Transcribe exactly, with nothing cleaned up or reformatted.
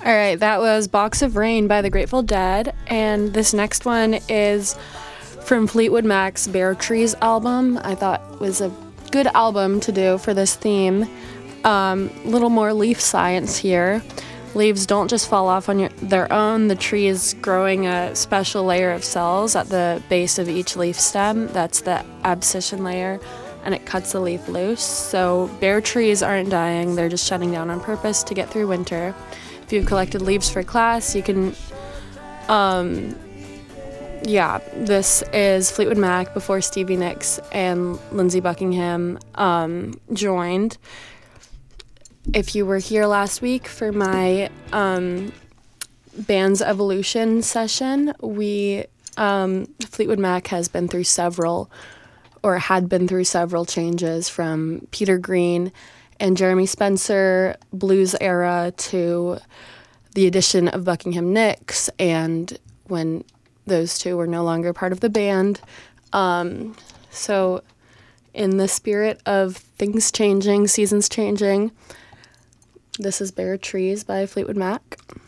All right, that was Box of Rain by the Grateful Dead, and this next one is from Fleetwood Mac's Bare Trees album. I thought was a good album to do for this theme. A um, little more leaf science here. Leaves don't just fall off on your, their own. The tree is growing a special layer of cells at the base of each leaf stem. That's the abscission layer, and it cuts the leaf loose. So bare trees aren't dying, they're just shutting down on purpose to get through winter. If you've collected leaves for class, you can, um, yeah, this is Fleetwood Mac before Stevie Nicks and Lindsey Buckingham um, joined. If you were here last week for my um, Band's Evolution session, we, um, Fleetwood Mac has been through several, or had been through several changes from Peter Green and Jeremy Spencer blues era to the addition of Buckingham Nicks, and when those two were no longer part of the band. Um, so in the spirit of things changing, seasons changing, this is Bare Trees by Fleetwood Mac.